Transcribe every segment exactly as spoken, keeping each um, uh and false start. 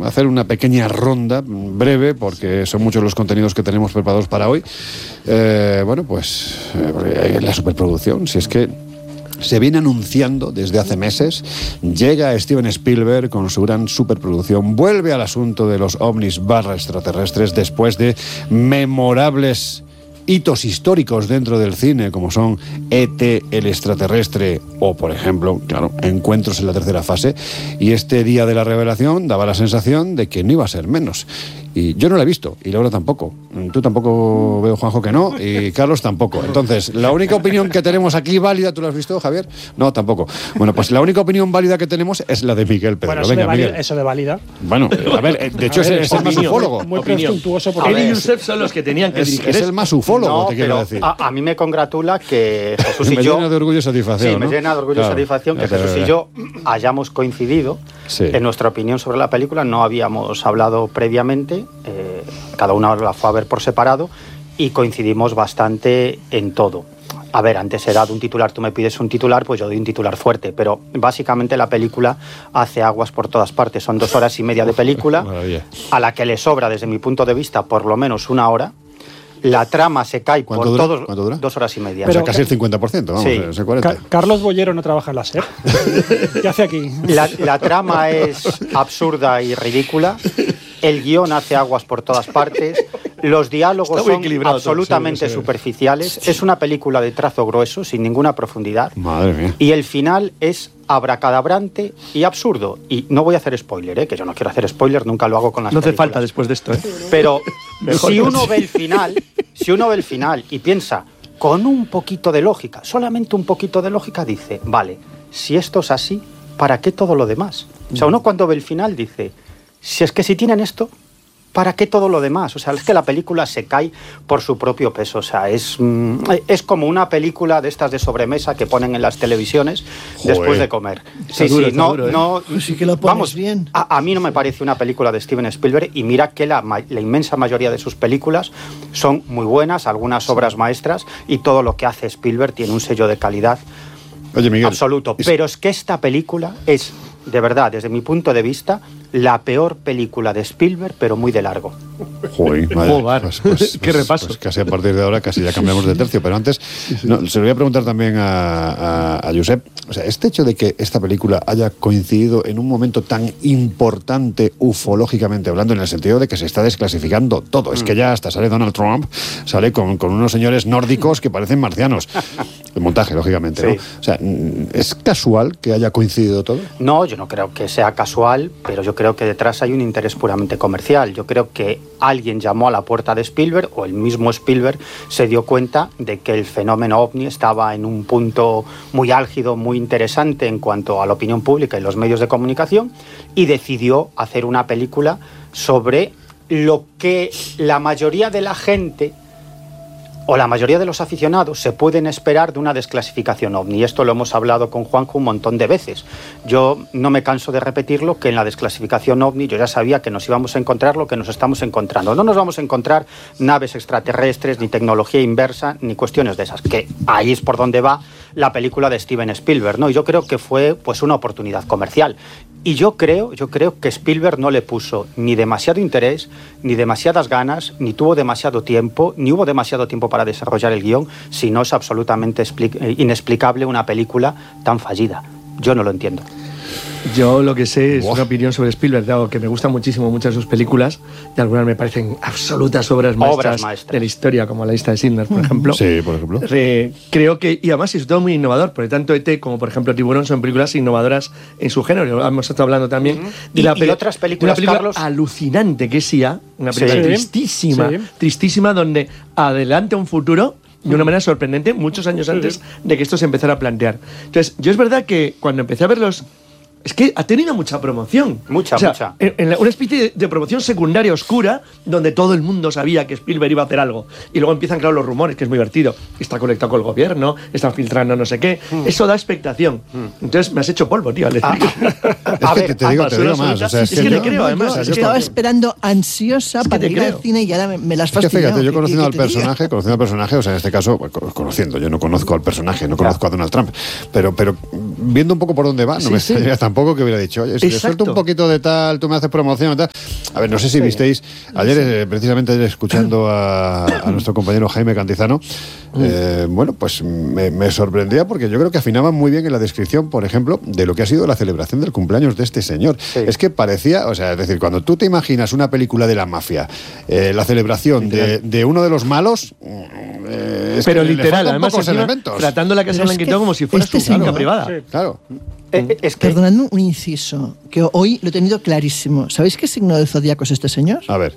hacer una pequeña ronda breve, porque son muchos los contenidos que tenemos preparados para hoy. Eh, bueno, pues eh, la superproducción, si es que se viene anunciando desde hace meses. Llega Steven Spielberg con su gran superproducción, vuelve al asunto de los ovnis barra extraterrestres después de memorables hitos históricos dentro del cine, como son E T, el extraterrestre, o por ejemplo, claro, Encuentros en la tercera fase, y este día de la revelación daba la sensación de que no iba a ser menos. Y yo no la he visto, y Laura tampoco. Tú tampoco, veo, Juanjo, que no, y Carlos tampoco. Entonces, la única opinión que tenemos aquí válida, ¿tú la has visto, Javier? No, tampoco. Bueno, pues la única opinión válida que tenemos es la de Miguel Pedro. Bueno, eso, Venga, de válida, Miguel. eso de válida. Bueno, a ver, de hecho, a ver, es, es el más ufólogo. Muy presuntuoso. Porque Él y Josep son los que tenían que es, dirigir. Es el más ufólogo, no, te quiero pero decir. A, a mí me congratula que Jesús y me yo... llena de orgullo y satisfacción, Sí, me ¿no? llena de orgullo Claro. y satisfacción que Ya te Jesús veo. y yo hayamos coincidido Sí. en nuestra opinión sobre la película. No habíamos hablado previamente, eh, cada uno la fue a ver por separado y coincidimos bastante en todo. A ver, antes era de un titular, tú me pides un titular, pues yo doy un titular fuerte, pero básicamente la película hace aguas por todas partes. Son dos horas y media de película, Maravilla. a la que le sobra, desde mi punto de vista, por lo menos una hora. La trama se cae por ¿Cuánto dura? todos... ¿Cuánto dura? Dos horas y media. O sea, Pero- casi el cincuenta por ciento, vamos, Sí. ese cuarenta. Ca- Carlos Bollero no trabaja en la SER. ¿Qué hace aquí? La, la trama es absurda y ridícula. El guión hace aguas por todas partes. Los diálogos Está muy son equilibrado todo, absolutamente sí, sí. superficiales. Es una película de trazo grueso, sin ninguna profundidad. Madre mía. Y el final es abracadabrante y absurdo. Y no voy a hacer spoiler, ¿eh? Que yo no quiero hacer spoiler, nunca lo hago con las No hace películas. falta después de esto, ¿eh? Pero Mejor si que uno sí. ve el final, si uno ve el final y piensa con un poquito de lógica, solamente un poquito de lógica, dice, vale, si esto es así, ¿para qué todo lo demás? O sea, uno cuando ve el final dice, si es que si tienen esto, ¿para qué todo lo demás? O sea, es que la película se cae por su propio peso. O sea, es, mm, es como una película de estas de sobremesa que ponen en las televisiones Joder. después de comer. Está Sí, duro, sí, está no, duro, ¿eh? no. Pues sí que lo pones vamos, bien. A, a mí no me parece una película de Steven Spielberg, y mira que la, ma- la inmensa mayoría de sus películas son muy buenas, algunas obras maestras, y todo lo que hace Spielberg tiene un sello de calidad Oye, Miguel. absoluto. es- Pero es que esta película es, de verdad, desde mi punto de vista, la peor película de Spielberg, pero muy de largo. Joder, madre. Joder. Pues, pues- Qué pues- repaso. pues casi a partir de ahora casi ya cambiamos de tercio, pero antes no, se lo voy a preguntar también a, a, a Josep. O sea, este hecho de que esta película haya coincidido en un momento tan importante ufológicamente hablando, en el sentido de que se está desclasificando todo. Es que ya hasta sale Donald Trump, sale con, con unos señores nórdicos que parecen marcianos. El montaje, lógicamente, Sí. ¿no? O sea, ¿es casual que haya coincidido todo? No, yo no creo que sea casual, pero yo creo que detrás hay un interés puramente comercial. Yo creo que alguien llamó a la puerta de Spielberg, o el mismo Spielberg se dio cuenta de que el fenómeno ovni estaba en un punto muy álgido, muy interesante en cuanto a la opinión pública y los medios de comunicación, y decidió hacer una película sobre lo que la mayoría de la gente o la mayoría de los aficionados se pueden esperar de una desclasificación ovni. Y esto lo hemos hablado con Juanjo un montón de veces. Yo no me canso de repetirlo, que en la desclasificación ovni yo ya sabía que nos íbamos a encontrar lo que nos estamos encontrando. No nos vamos a encontrar naves extraterrestres, ni tecnología inversa, ni cuestiones de esas, que ahí es por donde va la película de Steven Spielberg, ¿no? Y yo creo que fue pues una oportunidad comercial. Y yo creo, yo creo que Spielberg no le puso ni demasiado interés, ni demasiadas ganas, ni tuvo demasiado tiempo, ni hubo demasiado tiempo para desarrollar el guión, si no es absolutamente expli- eh, inexplicable una película tan fallida. Yo no lo entiendo. Yo lo que sé es Buah. una opinión sobre Spielberg, dado que me gustan muchísimo muchas de sus películas, y algunas me parecen absolutas obras maestras, Obras maestras. de la historia, como La lista de Schindler, por ejemplo. Sí, por ejemplo. Eh, creo que, y además es todo muy innovador, porque tanto E T como por ejemplo Tiburón son películas innovadoras en su género. Hemos estado hablando también de, Y- la y peli- otras de películas, una película Carlos. alucinante que es S I A, una película Sí. tristísima, Sí. tristísima, donde adelanta un futuro de una manera sorprendente muchos años antes de que esto se empezara a plantear. Entonces, yo es verdad que cuando empecé a verlos, es que ha tenido mucha promoción. Mucha, O sea, mucha. En, en la- una especie de, de promoción secundaria oscura, donde todo el mundo sabía que Spielberg iba a hacer algo. Y luego empiezan, claro, los rumores, que es muy divertido. Está conectado con el gobierno, están filtrando no sé qué. Eso da expectación. Entonces me has hecho polvo, tío. al decir que- Es A que ver, te, te digo, ah, te digo absoluta- más. O sea, es es, que que le yo- creo, No, además, yo es que- estaba esperando ansiosa que para te ir creo. al cine y ahora me, me las Es que fastidiado. fíjate, yo ¿Qué- conociendo qué- al qué te diga? personaje, conociendo al personaje, o sea, en este caso, pues, co- conociendo, yo no conozco al personaje, no conozco a Donald Trump, pero, pero viendo un poco por dónde va, no Sí, me sí. extrañaría tampoco que hubiera dicho, oye, si te suelto un poquito de tal, tú me haces promoción y tal. A ver, no sé si visteis, ayer, eh, precisamente ayer escuchando a, a nuestro compañero Jaime Cantizano, eh, bueno, pues me, me sorprendía porque yo creo que afinaban muy bien en la descripción, por ejemplo, de lo que ha sido la celebración del cumpleaños de este señor. Sí. Es que parecía, o sea, es decir, cuando tú te imaginas una película de la mafia, eh, la celebración de, de uno de los malos, eh, es pero que literal, además encima, tratando la Casa Pero es Blanquita que como si fuera este su finca señor- privada. Sí. claro. Eh, es que Perdonadme un inciso, que hoy lo he tenido clarísimo. ¿Sabéis qué signo de zodíaco es este señor? A ver.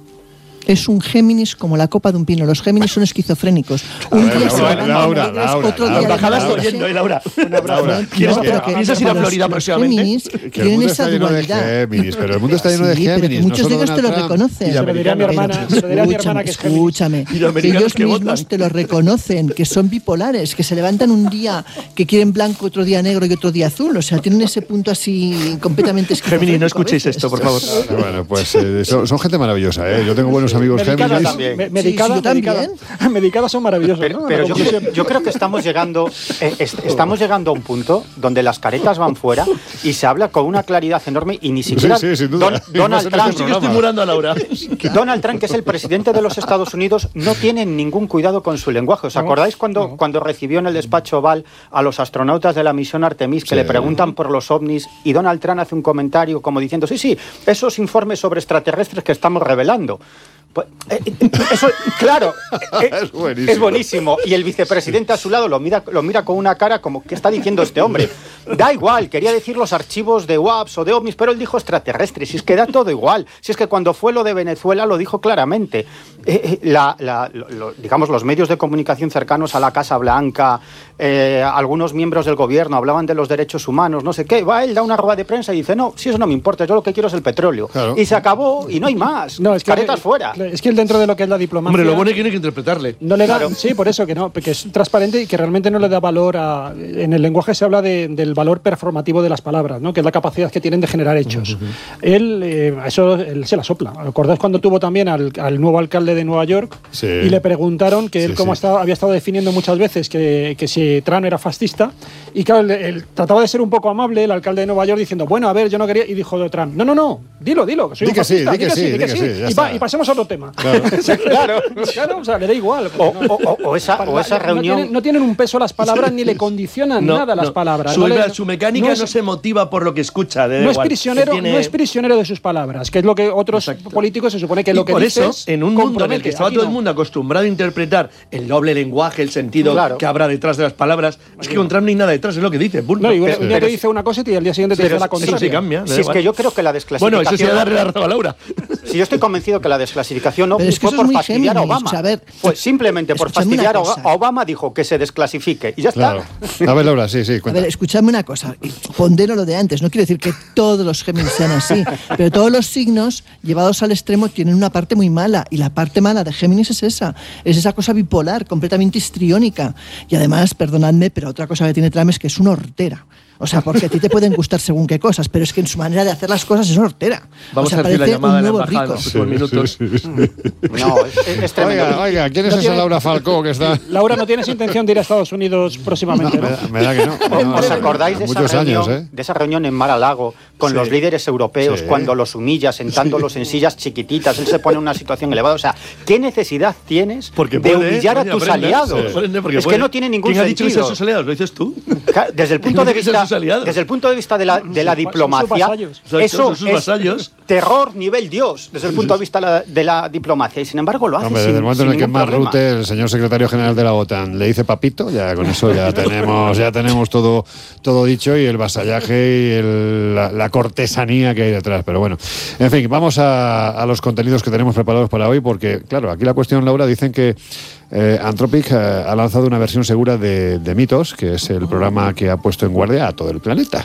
Es un Géminis como la copa de un pino. Los Géminis son esquizofrénicos. Un ver, día se Laura, levantan Laura, alegres, Laura, otro Laura. día La embajada de está noche. oyendo, ¿eh, Laura? Laura, ¿Quieres No, que- pero que- piensas ir a los- Florida los próximamente? Géminis Que el tienen mundo esa está lleno de dualidad. Géminis, pero el mundo está lleno de Sí, pero que Géminis. muchos no de solo ellos te lo Donald Trump. reconocen. Y Se lo diría a mi americanos. hermana, se lo diría a mi hermana que es Géminis. Escúchame, Y que americanos ellos que mismos votan. te lo reconocen, que son bipolares, que se levantan un día que quieren blanco, otro día negro y otro día azul. O sea, tienen ese punto así completamente esquizofrénico. Géminis, no a escuchéis veces. esto, por favor. Bueno, pues eh, son, son gente maravillosa, ¿eh? Yo tengo buenos amigos Medicada Géminis. también. Me- Sí, Medicada, sí, yo también. medicada. Medicadas son maravillosas, Pero, ¿no? pero La yo, conclusión. yo creo que estamos llegando, eh, est- estamos llegando a un punto donde las caretas van fuera y se habla con una claridad enorme y ni siquiera Sí, sí, sin duda. Don- Y Donald más en este Trump, Sí que estoy murando a Laura. Donald Trump, que es el presidente de los Estados Unidos, no tiene ningún cuidado con su lenguaje. ¿Os acordáis cuando, cuando recibió en el despacho Oval a los astronautas de la misión Artemis que Sí. le preguntan por los ovnis y Donald Trump hace un comentario como diciendo, sí, sí, esos informes sobre extraterrestres que estamos revelando? Pues, eh, eh, eso, claro, eh, Es buenísimo. es buenísimo. Y el vicepresidente a su lado lo mira, lo mira con una cara como, ¿qué está diciendo este hombre? Da igual, quería decir los archivos de W A P S o de ovnis, pero él dijo extraterrestres. Si es que da todo igual. Si es que cuando fue lo de Venezuela lo dijo claramente. Eh, eh, la, la, lo- lo- digamos, los medios de comunicación cercanos a la Casa Blanca, eh, algunos miembros del gobierno hablaban de los derechos humanos, no sé qué. Va, él da una rueda de prensa y dice, no, si eso no me importa, yo lo que quiero es el petróleo. Claro. Y se acabó y no hay más. No, es que, Caretas fuera. Es que él dentro de lo que es la diplomacia... Hombre, lo bueno es que tiene que interpretarle. No le da, Claro. sí, por eso que no, que es transparente y que realmente no le da valor a. En el lenguaje se habla de- del valor performativo de las palabras, ¿no? Que es la capacidad que tienen de generar hechos. Él, eh, a eso él se la sopla. ¿Acordáis cuando tuvo también al, al nuevo alcalde de Nueva York Sí. y le preguntaron que él Sí, cómo sí. estaba, había estado definiendo muchas veces que, que si Trump era fascista? Y claro, él, él trataba de ser un poco amable, el alcalde de Nueva York, diciendo, bueno, a ver, yo no quería. Y dijo Trump, no, no, no, dilo, dilo, que soy Di un que sí, fascista, di que sí, di que sí. ya Y, pa- está. y pasemos a otro tema. Claro. Claro. Claro, o sea, le da igual. O, porque no- o- o- o esa, para- o esa no reunión... tienen, no tienen un peso las palabras ni le condicionan No, nada las no. palabras. Su, No le- su mecánica no, es- se motiva por lo que escucha. le da no es igual. prisionero, Tiene- no es prisionero de sus palabras, que es lo que otros Exacto. políticos se supone que Y lo que por eso, dices en un mundo en el compromete. que estaba Aquí todo el no. mundo acostumbrado a interpretar el doble lenguaje, el sentido Claro. que habrá detrás de las palabras, es que con Trump no hay nada detrás, es lo que dice. Punto. No, y un, Pero- un día pero- te dice una cosa y al día siguiente te pero dice la eso sí contraria. sí cambia. le da Si es igual. que yo creo que la desclasificación... Bueno, eso sí, darle la razón a Laura. Si yo estoy convencido que la desclasificación no Pero es que fue eso por es muy fastidiar a Géminis, Obama. o sea, a ver, pues simplemente por escúchame una fastidiar a cosa. a Obama dijo que se desclasifique y ya Claro. está. A ver, Laura, sí, sí, A cuenta. ver, escuchadme una cosa, y pondero lo de antes, no quiero decir que todos los Géminis sean así, pero todos los signos llevados al extremo tienen una parte muy mala, y la parte mala de Géminis es esa, es esa cosa bipolar, completamente histriónica, y además, perdonadme, pero otra cosa que tiene Trump es que es una hortera. O sea, porque a ti te pueden gustar según qué cosas, pero es que en su manera de hacer las cosas es hortera. Vamos o sea, a recibir la parece llamada un de la nuevo embajada en rico. los próximos minutos. No, es, es- es tremendo. Oiga, oiga, ¿quién es No esa tiene- Laura Falcó que está...? Laura, ¿no tienes intención de ir a Estados Unidos próximamente? Me ¿no? da, me da que no. No, ¿Os no, acordáis de esa, muchos reunión, años, ¿eh? de esa reunión en Mar-a-Lago con Sí. los líderes europeos Sí. cuando los humilla, sentándolos en sillas chiquititas? Él se pone en una situación elevada. O sea, ¿qué necesidad tienes Porque de puede, humillar a oye, tus aprende, aliados? sí. Aprende porque Es puede. que no tiene ningún ¿Quién ha dicho que sentido. sean sus aliados? ¿Lo dices tú? Claro, Desde el punto de Tienen que ser vista, sus aliados. desde el punto de vista de la, de la Son sus diplomacia, vasallos. Exacto, eso son sus es vasallos. terror nivel Dios, desde el punto de vista de la, de la diplomacia. Y sin embargo lo hace Hombre, sin, desde el momento sin en el que ningún Mark problema. Rutte, el señor secretario general de la OTAN, le dice papito, ya con eso ya tenemos, ya tenemos todo, todo dicho, y el vasallaje y el- la, la cortesanía que hay detrás. Pero bueno, en fin, vamos a, a los contenidos que tenemos preparados para hoy, porque claro, aquí la cuestión, Laura, dicen que eh, Anthropic eh, ha lanzado una versión segura de, de Mitos, que es el programa que ha puesto en guardia a todo el planeta.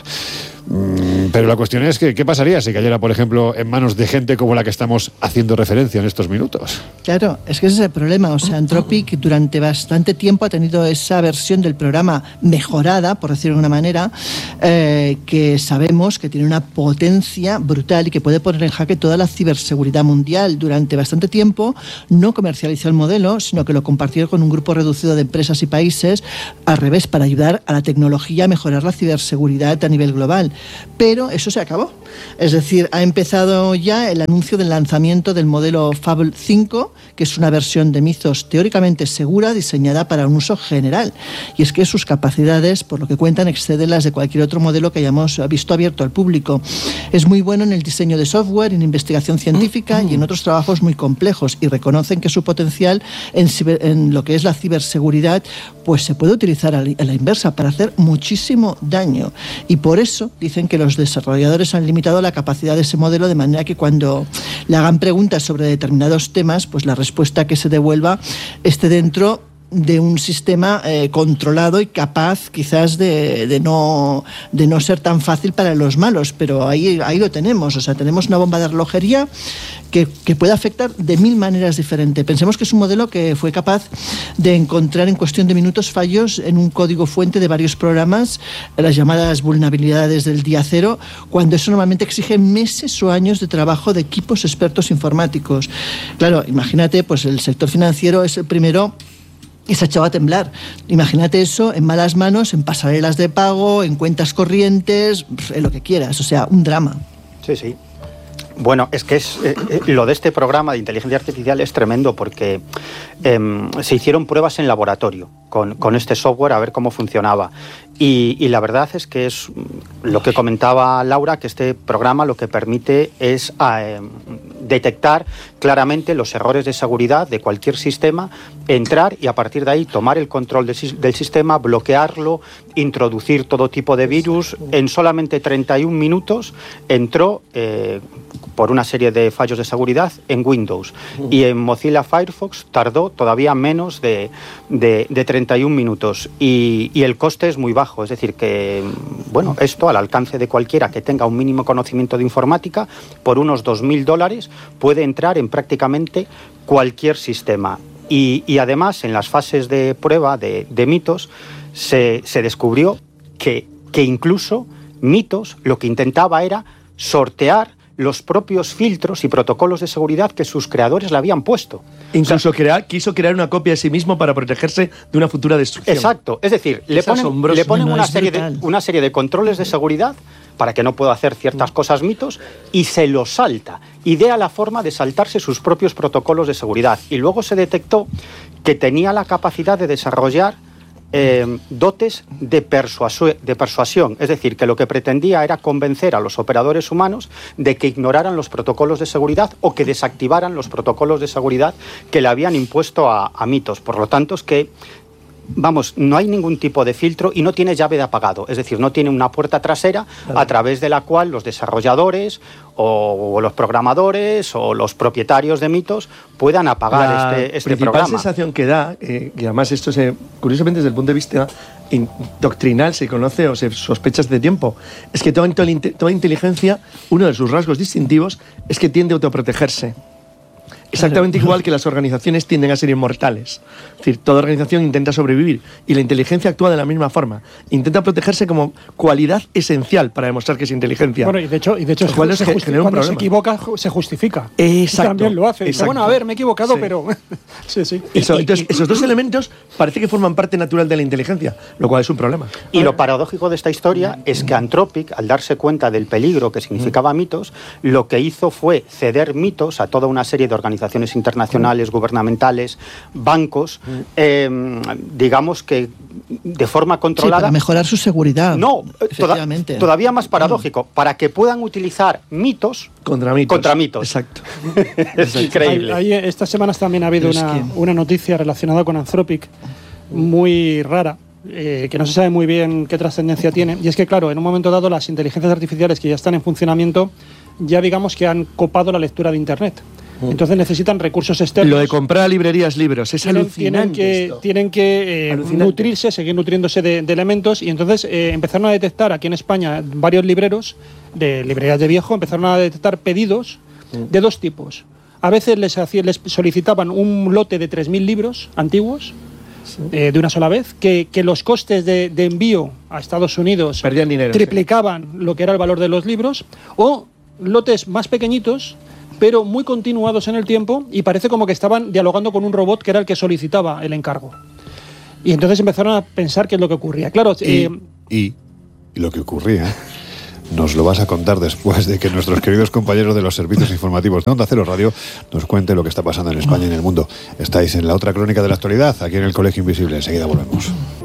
Mm, pero la cuestión es que, ¿qué pasaría si cayera, por ejemplo, en manos de gente como la que estamos haciendo referencia en estos minutos? Claro, es que ese es el problema. O sea, Anthropic durante bastante tiempo ha tenido esa versión del programa mejorada, por decirlo de una manera, eh, que sabemos que tiene una potencia brutal y que puede poner en jaque toda la ciberseguridad mundial. Durante bastante tiempo no comercializó el modelo, sino que lo compartir con un grupo reducido de empresas y países, al revés, para ayudar a la tecnología a mejorar la ciberseguridad a nivel global. Pero eso se acabó. Es decir, ha empezado ya el anuncio del lanzamiento del modelo Fable cinco, que es una versión de Mythos teóricamente segura, diseñada para un uso general. Y es que sus capacidades, por lo que cuentan, exceden las de cualquier otro modelo que hayamos visto abierto al público. Es muy bueno en el diseño de software, en investigación científica y en otros trabajos muy complejos, y reconocen que su potencial en, ciber, en lo que es la ciberseguridad pues se puede utilizar a la inversa para hacer muchísimo daño. Y por eso dicen que los desarrolladores han limitado la capacidad de ese modelo, de manera que cuando le hagan preguntas sobre determinados temas, pues la respuesta que se devuelva esté dentro de un sistema eh, controlado y capaz quizás de, de, no, de no ser tan fácil para los malos, pero ahí, ahí lo tenemos. O sea, tenemos una bomba de relojería que, que puede afectar de mil maneras diferentes. Pensemos que es un modelo que fue capaz de encontrar en cuestión de minutos fallos en un código fuente de varios programas, las llamadas vulnerabilidades del día cero, cuando eso normalmente exige meses o años de trabajo de equipos expertos informáticos. Claro, imagínate, pues el sector financiero es el primero y se ha echado a temblar. Imagínate eso en malas manos, en pasarelas de pago, en cuentas corrientes, en lo que quieras. O sea, un drama. Sí, sí. Bueno, es que es eh, lo de este programa de inteligencia artificial es tremendo porque eh, se hicieron pruebas en laboratorio con, con este software a ver cómo funcionaba. Y, y la verdad es que es lo que comentaba Laura, que este programa lo que permite es eh, detectar claramente los errores de seguridad de cualquier sistema, entrar y a partir de ahí tomar el control de, del sistema, bloquearlo, introducir todo tipo de virus. En solamente treinta y un minutos entró, eh, por una serie de fallos de seguridad, en Windows. Y en Mozilla Firefox tardó todavía menos de, de, de treinta y un minutos. Y, y el coste es muy bajo. Es decir, que bueno, esto al alcance de cualquiera que tenga un mínimo conocimiento de informática, por unos dos mil dólares puede entrar en prácticamente cualquier sistema. Y, y además, en las fases de prueba de, de Mythos, se, se descubrió que, que incluso Mythos lo que intentaba era sortear los propios filtros y protocolos de seguridad que sus creadores le habían puesto. Incluso o sea, crear, quiso crear una copia de sí mismo para protegerse de una futura destrucción. Exacto. Es decir, le es ponen, le ponen no, una, es serie de, una serie de controles de seguridad para que no pueda hacer ciertas cosas Mythos y se los salta. Idea la forma de saltarse sus propios protocolos de seguridad. Y luego se detectó que tenía la capacidad de desarrollar Eh, dotes de, persuasio, de persuasión, es decir, que lo que pretendía era convencer a los operadores humanos de que ignoraran los protocolos de seguridad o que desactivaran los protocolos de seguridad que le habían impuesto a, a Mythos. Por lo tanto, es que vamos, no hay ningún tipo de filtro y no tiene llave de apagado, es decir, no tiene una puerta trasera a través de la cual los desarrolladores o, o los programadores o los propietarios de Mythos puedan apagar la este, este principal programa. sensación que da, eh, y además esto se, curiosamente desde el punto de vista in, doctrinal se conoce o se sospecha desde tiempo, es que toda, toda inteligencia, uno de sus rasgos distintivos es que tiende a autoprotegerse. Exactamente igual que las organizaciones tienden a ser inmortales. Es decir, toda organización intenta sobrevivir y la inteligencia actúa de la misma forma. Intenta protegerse como cualidad esencial para demostrar que es inteligencia. Bueno, y de hecho, y de hecho cual se, es justi- genera un cuando se problema. equivoca, se justifica. Exacto. También lo hace. Dice, Exacto. bueno, a ver, me he equivocado, Sí. pero... sí, sí. Eso, entonces, esos dos elementos parece que forman parte natural de la inteligencia, lo cual es un problema. Y lo paradójico de esta historia es que Anthropic, al darse cuenta del peligro que significaba Mythos, lo que hizo fue ceder Mythos a toda una serie de organizaciones internacionales, gubernamentales, bancos, eh, digamos que de forma controlada. Sí, para mejorar su seguridad. No, efectivamente. toda, todavía más paradójico, para que puedan utilizar Mythos Contra mitos. contra Mythos. Exacto. Es increíble. Hay- hay- estas semanas también ha habido Pero es una, que- una noticia relacionada con Anthropic muy rara, eh, que no se sabe muy bien qué trascendencia tiene. Y es que, claro, en un momento dado las inteligencias artificiales que ya están en funcionamiento ya digamos que han copado la lectura de Internet. Entonces necesitan recursos externos. Lo de comprar librerías libros es tienen, alucinante. tienen que, esto. tienen que eh, Alucinante. nutrirse, seguir nutriéndose de, de elementos y entonces eh, empezaron a detectar aquí en España varios libreros de librerías de viejo, empezaron a detectar pedidos de dos tipos. A veces les, hacía- les solicitaban un lote de tres mil libros antiguos eh, de una sola vez, que, que los costes de, de envío a Estados Unidos Perdían dinero, triplicaban lo que era el valor de los libros, o lotes más pequeñitos pero muy continuados en el tiempo, y parece como que estaban dialogando con un robot que era el que solicitaba el encargo. Y entonces empezaron a pensar qué es lo que ocurría. Claro, y, eh, y, y lo que ocurría nos lo vas a contar después de que nuestros queridos compañeros de los servicios informativos de Onda Cero Radio nos cuente lo que está pasando en España y en el mundo. Estáis en la otra crónica de la actualidad, aquí en el Colegio Invisible. Enseguida volvemos.